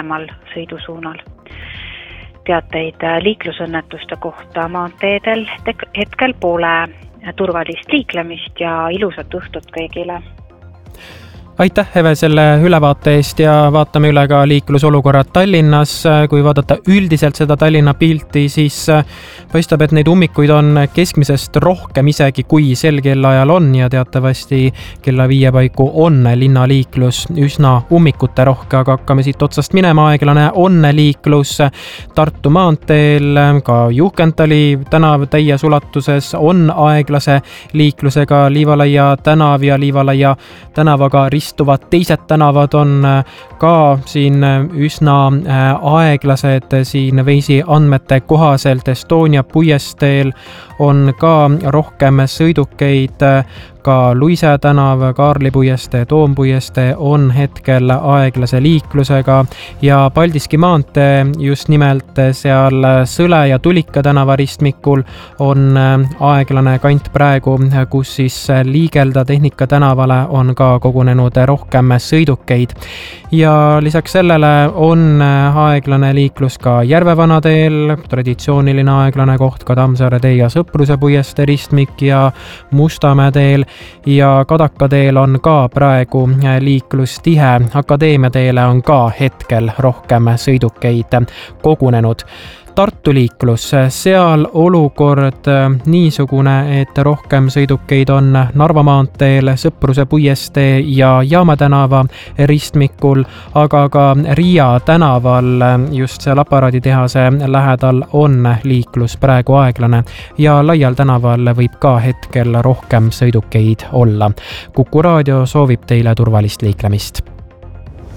mõlemal sõidusuunal. Teateid liiklusõnnetuste kohta maanteedel hetkel pole. Turvalist liiklemist ja ilusat õhtut kõigile. Aitäh, Eve, selle ülevaate eest ja vaatame üle ka liiklusolukorrad Tallinnas. Kui vaadata üldiselt seda Tallinna pilti, siis paistab, et neid ummikuid on keskmisest rohkem isegi kui sel kellaajal on ja teatavasti kella 5 paiku on linnaliiklus üsna ummikute rohke, aga hakkame siit otsast minema. Aeglane on liiklus Tartu maanteel, ka Juhkentali tänav täies ulatuses on aeglase liiklusega. Liivalaia tänav ja Liivalaia tänavaga istuvad teised tänavad on ka siin üsna aeglased. Siin Veisi andmete kohaselt Estonia puiesteel on ka rohkem sõidukeid. Ka Luise tänav, Kaarli puiestee, Toompuiestee on hetkel aeglase liiklusega ja Paldiski maantee just nimelt seal Sõle ja Tulika tänava ristmikul on aeglane kant praegu, kus siis Liigelda Tehnika tänavale on ka kogunenud rohkem sõidukeid. Ja lisaks sellele on aeglane liiklus ka Järvevana teel, traditsiooniline aeglane koht ka Tammsaare tee ja Sõpruse puiestee ristmik ja Mustamäe teel. Ja Kadaka teel on ka praegu liiklus tihe. Akadeemia teele on ka hetkel rohkem sõidukeid kogunenud. Tartu liiklus, seal olukord niisugune, et rohkem sõidukeid on Narva maanteel, Sõpruse puiestee ja Jaama tänava ristmikul, aga ka Riia tänaval just seal aparaaditehase lähedal on liiklus praegu aeglane ja Laial tänaval võib ka hetkel rohkem sõidukeid olla. Kuku raadio soovib teile turvalist liiklemist.